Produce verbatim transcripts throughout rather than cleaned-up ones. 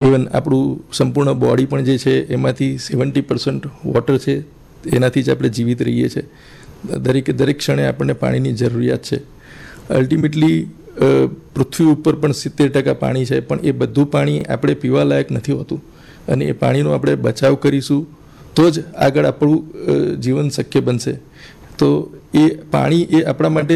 Even આપણું સંપૂર્ણ body પણ જે છે એમાંથી સેવન્ટી પર્સન્ટ વોટર છે, એનાથી જ આપણે જીવિત રહીએ છીએ. દરેકે દરેક ક્ષણે આપણને પાણીની જરૂરિયાત છે. અલ્ટિમેટલી પૃથ્વી ઉપર પણ સિત્તેર ટકા પાણી છે, પણ એ બધું પાણી આપણે પીવા લાયક નથી હોતું, અને એ પાણીનો આપણે બચાવ કરીશું તો જ આગળ આપણું જીવન શક્ય બનશે. તો એ પાણી એ આપણા માટે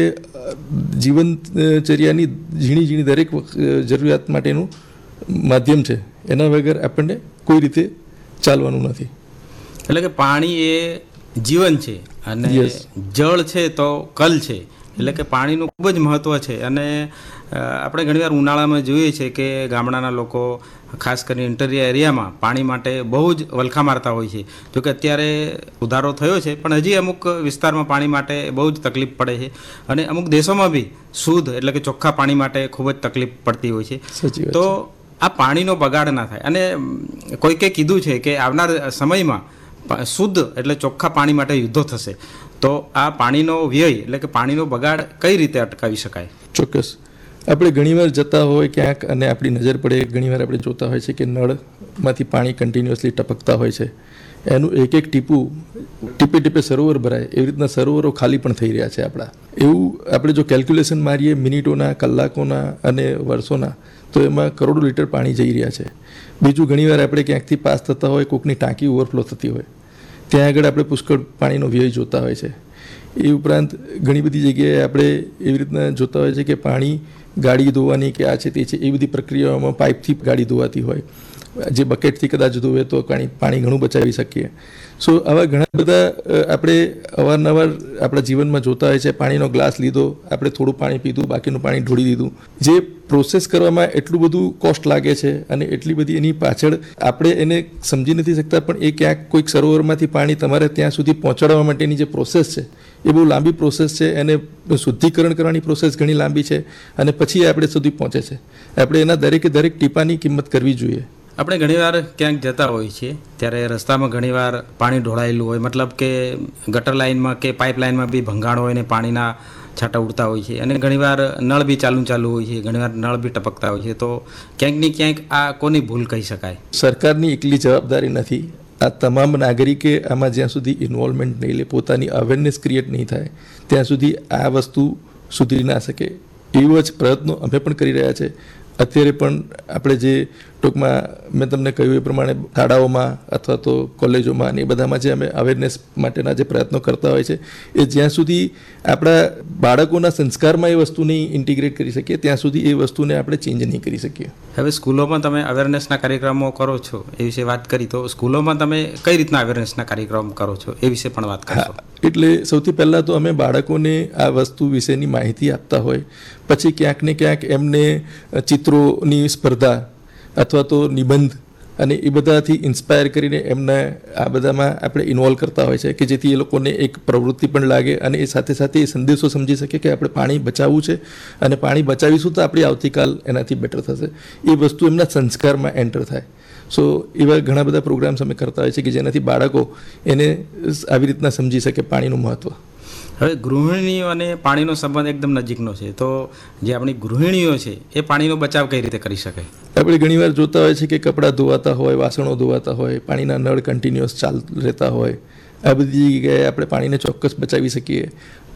જીવનચર્યાની ઝીણી ઝીણી દરેક જરૂરિયાત માટેનું માધ્યમ છે. એના વગર આપણને કોઈ રીતે ચાલવાનું નથી. એટલે કે પાણી એ જીવન છે અને જળ છે તો કલ છે. એટલે કે પાણીનું ખૂબ જ મહત્ત્વ છે. અને આપણે ઘણીવાર ઉનાળામાં જોઈએ છીએ કે ગામડાના લોકો ખાસ કરીને ઇન્ટિરિયર એરિયામાં પાણી માટે બહુ જ વલખા મારતા હોય છે. જોકે અત્યારે સુધારો થયો છે, પણ હજી અમુક વિસ્તારમાં પાણી માટે બહુ જ તકલીફ પડે છે. અને અમુક દેશોમાં બી શુદ્ધ એટલે કે ચોખ્ખા પાણી માટે ખૂબ જ તકલીફ પડતી હોય છે. તો આ પાણીનો બગાડ ના થાય. અને કોઈકે કીધું છે કે આવનાર સમયમાં શુદ્ધ એટલે ચોખ્ખા પાણી માટે યુદ્ધો થશે. તો આ પાણીનો વ્યય એટલે કે પાણીનો બગાડ કઈ રીતે અટકાવી શકાય? ચોક્કસ. આપણે ઘણીવાર જતા હોય ક્યાંક અને આપણી નજર પડે, ઘણીવાર આપણે જોતા હોય છે કે નળમાંથી પાણી કન્ટિન્યુઅસલી ટપકતા હોય છે. એનું એક એક ટીપું ટીપે ટીપે સરોવર ભરાય, એવી રીતના સરોવરો ખાલી પણ થઈ રહ્યા છે આપણા. એવું આપણે જો કેલ્ક્યુલેશન મારીએ મિનિટોના, કલાકોના અને વર્ષોના, તો એમાં કરોડો લીટર પાણી જઈ રહ્યા છે. બીજું, ઘણીવાર આપણે ક્યાંકથી પાસ થતા હોય, કોઈકની ટાંકી ઓવરફ્લો થતી હોય, ત્યાં આગળ આપણે પુષ્કળ પાણીનો વ્યય જોતા હોય છે. એ ઉપરાંત ઘણી બધી જગ્યાએ આપણે એવી રીતના જોતા હોય છે કે પાણી ગાડી ધોવાની કે આ છે તે છે, એ બધી પ્રક્રિયાઓમાં પાઇપથી ગાડી ધોવાતી હોય, જે બકેટથી કદાચ ધોવે તો પાણી પાણી ઘણું બચાવી શકીએ. સો આવા ઘણા બધા આપણે અવારનવાર આપણા જીવનમાં જોતા હોય છે. પાણીનો ગ્લાસ લીધો, આપણે થોડું પાણી પીધું, બાકીનું પાણી ઢોળી દીધું. જે પ્રોસેસ કરવામાં એટલું બધું કોસ્ટ લાગે છે અને એટલી બધી એની પાછળ આપણે એને સમજી નથી શકતા, પણ એ ક્યાંક કોઈક સરોવરમાંથી પાણી તમારે ત્યાં સુધી પહોંચાડવા માટેની જે પ્રોસેસ છે એ બહુ લાંબી પ્રોસેસ છે. એને શુદ્ધિકરણ કરવાની પ્રોસેસ ઘણી લાંબી છે અને પછી એ આપણે સુધી પહોંચે છે. આપણે એના દરેકે દરેક ટીપાની કિંમત કરવી જોઈએ. આપણે ઘણીવાર ક્યાંક જતા હોઈએ છીએ ત્યારે રસ્તામાં ઘણીવાર પાણી ઢોળાયેલું હોય, મતલબ કે ગટર લાઇનમાં કે પાઇપ લાઇનમાં બી ભંગાણ હોય ને પાણીના છાંટા ઉડતા હોય છે. અને ઘણીવાર નળ બી ચાલુ ચાલુ હોય છે, ઘણીવાર નળ બી ટપકતા હોય છે. તો ક્યાંક ને ક્યાંક આ કોની ભૂલ કહી શકાય? સરકારની એકલી જવાબદારી નથી. આ તમામ નાગરિકે આમાં જ્યાં સુધી ઇન્વોલ્વમેન્ટ નહીં લે, પોતાની અવેરનેસ ક્રિએટ નહીં થાય, ત્યાં સુધી આ વસ્તુ સુધરી ના શકે. એવો જ પ્રયત્નો અમે પણ કરી રહ્યા છે. અત્યારે પણ આપણે જે ટૂંકમાં મેં તમને કહ્યું એ પ્રમાણે શાળાઓમાં અથવા તો કોલેજોમાં અને એ બધામાં જે અમે અવેરનેસ માટેના જે પ્રયત્નો કરતા હોય છે, એ જ્યાં સુધી આપણા બાળકોના સંસ્કારમાં એ વસ્તુને ઇન્ટિગ્રેટ કરી શકીએ ત્યાં સુધી એ વસ્તુને આપણે ચેન્જ નહીં કરી શકીએ. હવે સ્કૂલોમાં તમે અવેરનેસના કાર્યક્રમો કરો છો, એ વિશે વાત કરી, તો સ્કૂલોમાં તમે કઈ રીતના અવેરનેસના કાર્યક્રમ કરો છો એ વિશે પણ વાત કરશો? એટલે સૌથી પહેલાં તો અમે બાળકોને આ વસ્તુ વિશેની માહિતી આપતા હોય, પછી ક્યાંક ને ક્યાંક એમને ચિત્રોની સ્પર્ધા અથવા તો નિબંધ અને એ બધાથી ઇન્સ્પાયર કરીને એમને આ બધામાં આપણે ઇન્વોલ્વ કરતા હોય છે, કે જેથી એ લોકોને એક પ્રવૃત્તિ પણ લાગે અને એ સાથે સાથે એ સંદેશો સમજી શકે કે આપણે પાણી બચાવવું છે અને પાણી બચાવીશું તો આપણી આવતીકાલ એનાથી બેટર થશે. એ વસ્તુ એમના સંસ્કારમાં એન્ટર થાય. સો એવા ઘણા બધા પ્રોગ્રામ્સ અમે કરતા હોય છે કે જેનાથી બાળકો એને આવી રીતના સમજી શકે પાણીનું મહત્ત્વ. હવે ગૃહિણીઓ અને પાણીનો સંબંધ એકદમ નજીકનો છે, તો જે આપણી ગૃહિણીઓ છે એ પાણીનો બચાવ કઈ રીતે કરી શકે? આપણે ઘણીવાર જોતા હોય છે કે કપડાં ધોવાતા હોય, વાસણો ધોવાતા હોય, પાણીના નળ કન્ટિન્યુઅસ ચાલ રહેતા હોય. આ બધી જગ્યાએ આપણે પાણીને ચોક્કસ બચાવી શકીએ.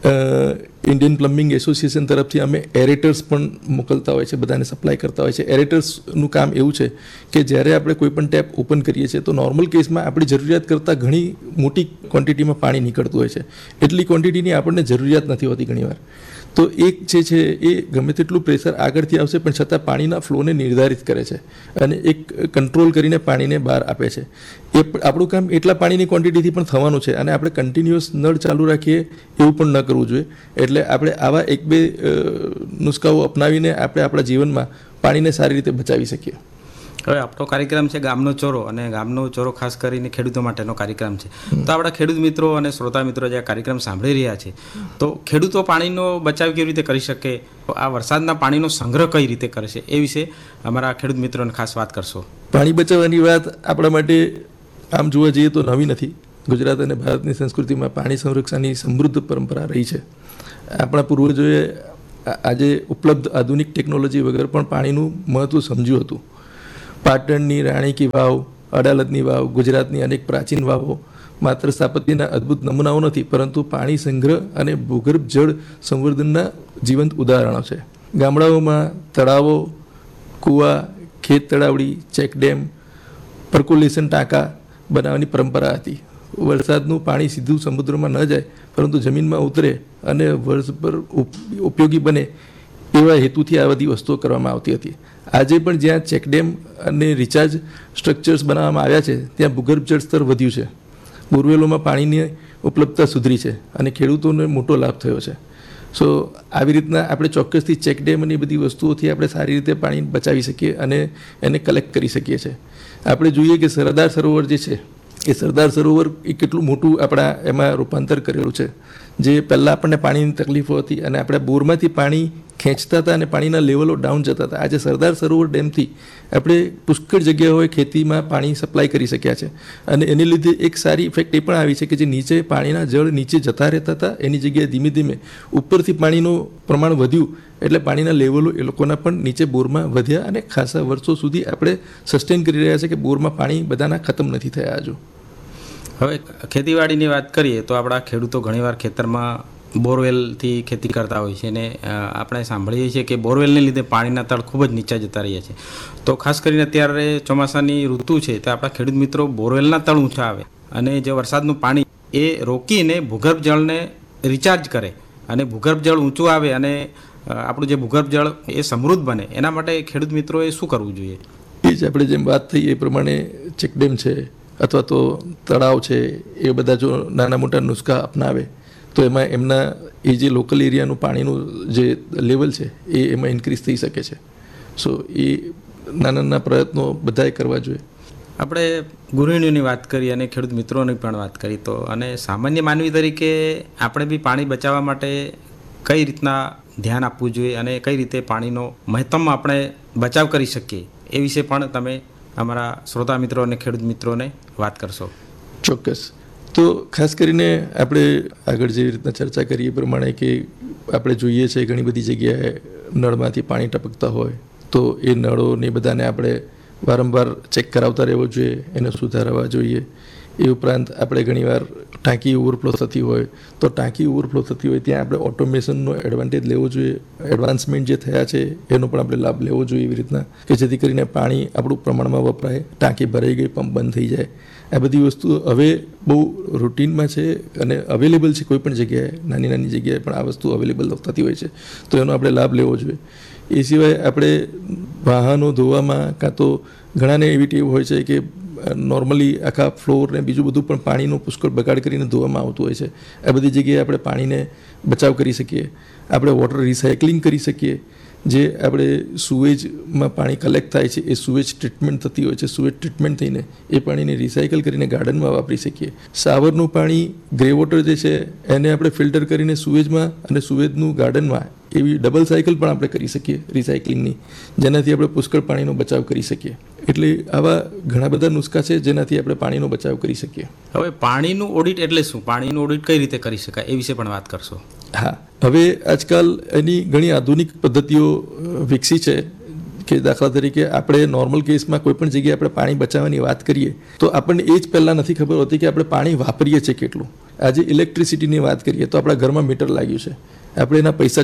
ઇન્ડિયન પ્લમ્બિંગ એસોસિએશન તરફથી અમે એરેટર્સ પણ મોકલતા હોય છે, બધાને સપ્લાય કરતા હોય છે. એરેટર્સનું કામ એવું છે કે જ્યારે આપણે કોઈ પણ ટેપ ઓપન કરીએ છીએ તો નોર્મલ કેસમાં આપણી જરૂરિયાત કરતાં ઘણી મોટી ક્વોન્ટિટીમાં પાણી નીકળતું હોય છે. એટલી ક્વોન્ટિટીની આપણને જરૂરિયાત નથી હોતી ઘણીવાર. તો એક જે છે એ ગમે તેટલું પ્રેશર આગળથી આવશે પણ છતાં પાણીના ફ્લોને નિર્ધારિત કરે છે અને એક કંટ્રોલ કરીને પાણીને બહાર આપે છે. એ આપણું કામ એટલા પાણીની ક્વોન્ટિટીથી પણ થવાનું છે અને આપણે કન્ટિન્યુઅસ નળ ચાલુ રાખીએ એવું પણ ન કરવું જોઈએ. એટલે આપણે આવા એક બે નુસ્ખાઓ અપનાવીને આપણે આપણા જીવનમાં પાણીને સારી રીતે બચાવી શકીએ. હવે આપણો કાર્યક્રમ છે ગામનો ચોરો, અને ગામનો ચોરો ખાસ કરીને ખેડૂતો માટેનો કાર્યક્રમ છે. તો આપણા ખેડૂત મિત્રો અને શ્રોતા મિત્રો જે આ કાર્યક્રમ સાંભળી રહ્યા છે, તો ખેડૂતો પાણીનો બચાવ કેવી રીતે કરી શકે, આ વરસાદના પાણીનો સંગ્રહ કઈ રીતે કરશે, એ વિશે અમારા ખેડૂત મિત્રોને ખાસ વાત કરશો. પાણી બચાવવાની વાત આપણા માટે આમ જોવા જઈએ તો નવી નથી. ગુજરાત અને ભારતની સંસ્કૃતિમાં પાણી સંરક્ષણની સમૃદ્ધ પરંપરા રહી છે. આપણા પૂર્વજોએ આજે ઉપલબ્ધ આધુનિક ટેકનોલોજી વગર પણ પાણીનું મહત્ત્વ સમજ્યું હતું. પાટણની રાણી કી વાવ, અડાલજની વાવ, ગુજરાતની અનેક પ્રાચીન વાવો માત્ર સ્થાપત્યના અદ્ભુત નમૂનાઓ નથી, પરંતુ પાણી સંગ્રહ અને ભૂગર્ભ જળ સંવર્ધનના જીવંત ઉદાહરણો છે. ગામડાઓમાં તળાવો, કૂવા, ખેત તળાવડી, ચેકડેમ, પર્કોલેશન ટાંકા બનાવવાની પરંપરા હતી. વરસાદનું પાણી સીધું સમુદ્રમાં ન જાય, પરંતુ જમીનમાં ઉતરે અને વર્ષભર ઉપયોગી બને એવા હેતુથી આ બધી વસ્તુઓ કરવામાં આવતી હતી. આજે પણ જ્યાં ચેકડેમ અને રિચાર્જ સ્ટ્રક્ચર્સ બનાવવામાં આવ્યા છે, ત્યાં ભૂગર્ભ જળ સ્તર વધ્યું છે, બોરવેલોમાં પાણીની ઉપલબ્ધતા સુધરી છે અને ખેડૂતોને મોટો લાભ થયો છે. સો આવી રીતના આપણે ચોક્કસથી ચેકડેમ અને એ બધી વસ્તુઓથી આપણે સારી રીતે પાણી બચાવી શકીએ અને એને કલેક્ટ કરી શકીએ છીએ. આપણે જોઈએ કે સરદાર સરોવર જે છે એ સરદાર સરોવર એ કેટલું મોટું આપણા એમાં રૂપાંતર કરેલું છે. જે પહેલાં આપણને પાણીની તકલીફો હતી અને આપણે બોરમાંથી પાણી ખેંચતા હતા અને પાણીના લેવલો ડાઉન જતા હતા. આજે સરદાર સરોવર ડેમથી આપણે પુષ્કળ જગ્યાઓએ ખેતીમાં પાણી સપ્લાય કરી શક્યા છે અને એને લીધે એક સારી ઇફેક્ટ એ પણ આવી છે કે જે નીચે પાણીના જળ નીચે જતા રહેતા હતા એની જગ્યાએ ધીમે ધીમે ઉપરથી પાણીનું પ્રમાણ વધ્યું એટલે પાણીના લેવલો એ લોકોના પણ નીચે બોરમાં વધ્યા અને ખાસા વર્ષો સુધી આપણે સસ્ટેન કરી રહ્યા છે કે બોરમાં પાણી બધાના ખતમ નથી થયા હજુ. હવે ખેતીવાડીની વાત કરીએ તો આપણા ખેડૂતો ઘણીવાર ખેતરમાં બોરવેલથી ખેતી કરતા હોય છે અને આપણે સાંભળીએ છીએ કે બોરવેલને લીધે પાણીના તળ ખૂબ જ નીચા જતા રહ્યા છે. તો ખાસ કરીને અત્યારે ચોમાસાની ઋતુ છે તો આપણા ખેડૂત મિત્રો બોરવેલના તળ ઊંચા આવે અને જે વરસાદનું પાણી એ રોકીને ભૂગર્ભ જળને રિચાર્જ કરે અને ભૂગર્ભ જળ ઊંચું આવે અને આપણું જે ભૂગર્ભ જળ એ સમૃદ્ધ બને, એના માટે ખેડૂત મિત્રોએ શું કરવું જોઈએ? એ જ આપણે જેમ વાત થઈ એ પ્રમાણે ચેકડેમ છે અથવા તો તળાવ છે, એ બધા જો નાના મોટા નુસ્ખા અપનાવે તો એમાં એમના એ જે લોકલ એરિયાનું પાણીનું જે લેવલ છે એ એમાં ઇન્ક્રીઝ થઈ શકે છે. સો એ નાના નાના પ્રયત્નો બધાએ કરવા જોઈએ. આપણે ગૃહિણીઓની વાત કરી અને ખેડૂત મિત્રોની પણ વાત કરી, તો અને સામાન્ય માનવી તરીકે આપણે બી પાણી બચાવવા માટે કઈ રીતના ધ્યાન આપવું જોઈએ અને કઈ રીતે પાણીનો મહત્તમ આપણે બચાવ કરી શકીએ એ વિશે પણ તમે અમારા શ્રોતા મિત્રો અને ખેડૂત મિત્રોને વાત કરશો. ચોક્કસ. તો ખાસ કરીને આપણે આગળ જેવી રીતના ચર્ચા કરી એ પ્રમાણે કે આપણે જોઈએ છે ઘણી બધી જગ્યાએ નળમાંથી પાણી ટપકતા હોય તો એ નળોને બધાને આપણે વારંવાર ચેક કરાવતા રહેવો જોઈએ, એને સુધારવા જોઈએ. એ ઉપરાંત આપણે ઘણીવાર ટાંકી ઓવરફ્લો થતી હોય તો ટાંકી ઓવરફ્લો થતી હોય ત્યાં આપણે ઓટોમેશનનો એડવાન્ટેજ લેવો જોઈએ. એડવાન્સમેન્ટ જે થયા છે એનો પણ આપણે લાભ લેવો જોઈએ એવી રીતના કે જેથી કરીને પાણી આપણું પ્રમાણમાં વપરાય, ટાંકી ભરાઈ ગઈ પંપ બંધ થઈ જાય. આ બધી વસ્તુઓ હવે બહુ રૂટીનમાં છે અને અવેલેબલ છે, કોઈ પણ જગ્યાએ નાની નાની જગ્યાએ પણ આ વસ્તુ અવેલેબલ થતી હોય છે, તો એનો આપણે લાભ લેવો જોઈએ. એ સિવાય આપણે વાહનો ધોવામાં કાં તો ઘણાને એવી ટેવ હોય છે કે નોર્મલી આખા ફ્લોર ને બીજું બધું પણ પાણીનો પુષ્કળ બગાડ કરીને ધોવામાં આવતું હોય છે. આ બધી જગ્યાએ આપણે પાણીને બચાવ કરી શકીએ. આપણે વોટર રિસાયકલિંગ કરી શકીએ. જે આપણે સુવેજમાં પાણી કલેક્ટ થાય છે એ સુવેજ ટ્રીટમેન્ટ થતી હોય છે, સુવેજ ટ્રીટમેન્ટ થઈને એ પાણીને રિસાયકલ કરીને ગાર્ડનમાં વાપરી શકીએ. શાવરનું પાણી ગ્રે વોટર જે છે એને આપણે ફિલ્ટર કરીને સુવેજમાં અને સુવેજનું ગાર્ડનમાં એવી ડબલ સાયકલ પણ આપણે કરી શકીએ રિસાયકલિંગની, જેનાથી આપણે પુષ્કળ પાણીનો બચાવ કરી શકીએ. એટલે આવા ઘણા બધા નુસ્ખા છે જેનાથી આપણે પાણીનો બચાવ કરી શકીએ. હવે પાણીનું ઓડિટ એટલે શું? પાણીનું ઓડિટ કઈ રીતે કરી શકાય એ વિશે પણ વાત કરશો. હા, હવે આજકાલ એની ઘણી આધુનિક પદ્ધતિઓ વિકસી છે કે દાખલા તરીકે આપણે નોર્મલ કેસમાં કોઈ પણ જગ્યાએ આપણે પાણી બચાવવાની વાત કરીએ તો આપણને એ જ પહેલાં નથી ખબર હોતી કે આપણે પાણી વાપરીએ છીએ કેટલું. આજે ઇલેક્ટ્રિસિટીની વાત કરીએ તો આપણા ઘરમાં મીટર લાગ્યું છે, આપણે એના પૈસા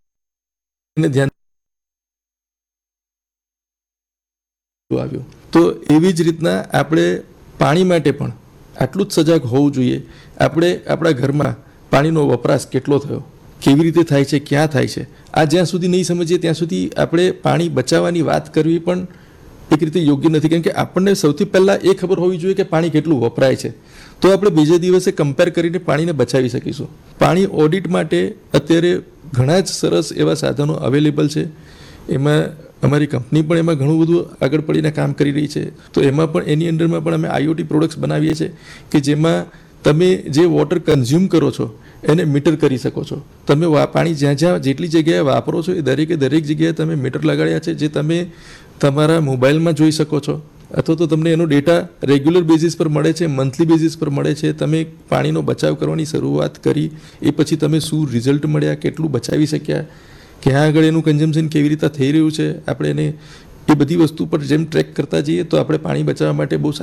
ચૂકવીને ધ્યાન આવ્યું. તો એવી જ રીતના આપણે પાણી માટે પણ આટલું જ સજાગ હોવું જોઈએ. આપણે આપણા ઘરમાં પાણીનો વપરાશ કેટલો થયો, કેવી રીતે થાય છે, ક્યાં થાય છે, આ જ્યાં સુધી નહીં સમજીએ ત્યાં સુધી આપણે પાણી બચાવવાની વાત કરવી પણ એક રીતે યોગ્ય નથી. કેમ કે આપણને સૌથી પહેલાં એ ખબર હોવી જોઈએ કે પાણી કેટલું વપરાય છે, તો આપણે બીજે દિવસે કમ્પેર કરીને પાણીને બચાવી શકીશું. પાણી ઓડિટ માટે અત્યારે ઘણા જ સરસ એવા સાધનો અવેલેબલ છે. એમાં અમારી કંપની પણ એમાં ઘણું બધું આગળ પડીને કામ કરી રહી છે. તો એમાં પણ એની અંડરમાં પણ અમે આઈઓટી પ્રોડક્ટ્સ બનાવીએ છીએ કે જેમાં તમે જે વોટર કન્ઝ્યુમ કરો છો એને મીટર કરી શકો છો. તમે પાણી જ્યાં જ્યાં જેટલી જગ્યાએ વાપરો છો એ દરેકે દરેક જગ્યાએ તમે મીટર લગાડ્યા છે, જે તમે તમારા મોબાઈલમાં જોઈ શકો છો અથવા તો તમને એનો ડેટા રેગ્યુલર બેઝિસ પર મળે છે, મંથલી બેઝિસ પર મળે છે. તમે પાણીનો બચાવ કરવાની શરૂઆત કરી એ પછી તમે શું રિઝલ્ટ મળ્યા, કેટલું બચાવી શક્યા, ક્યાં આગળ એનું કન્ઝમ્પશન કેવી રીતે થઈ રહ્યું છે, આપણે એને એ બધી વસ્તુ પર જેમ ટ્રેક કરતા જઈએ તો આપણે પાણી બચાવવા માટે બહુ સારી